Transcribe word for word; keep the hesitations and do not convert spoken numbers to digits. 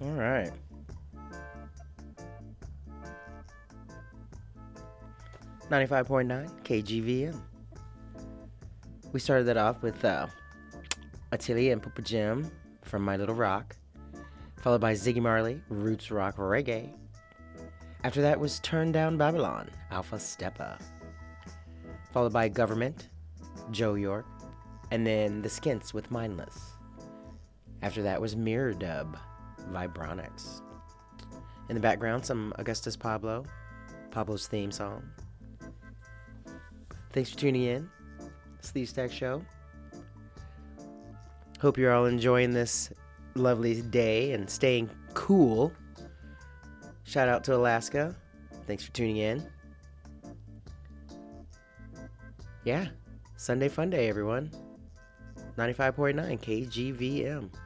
All right. ninety-five point nine K G V M. We started that off with uh, Attilia and Papa Jim from My Little Rock, followed by Ziggy Marley, Roots Rock Reggae. After that was Turn Down Babylon, Alpha Steppa, followed by Government, Joe York, and then The Skints with Mindless. After that was Mirror Dub, Vibronics. In the background, some Augustus Pablo, Pablo's theme song. Thanks for tuning in. Sleeve Stack Show. Hope you're all enjoying this lovely day and staying cool. Shout out to Alaska. Thanks for tuning in. Yeah, Sunday Fun Day, everyone. ninety-five point nine K G V M.